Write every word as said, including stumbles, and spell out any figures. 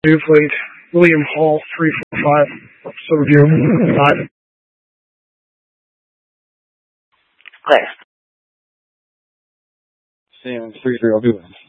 New plate, William Hall, three four five. So review, five. Thanks. Sam, three three, I'll do it.